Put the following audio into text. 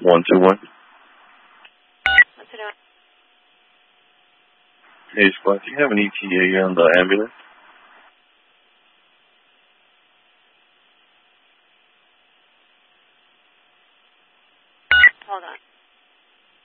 121. What's it doing? Hey, Squad, do you have an ETA on the ambulance? Hold on.